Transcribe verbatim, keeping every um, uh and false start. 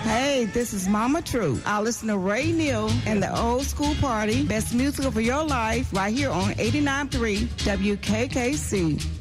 Hey, this is Mama True. I listen to Ray Neal and the Old School Party. Best music for your life right here on eighty-nine point three W K K C.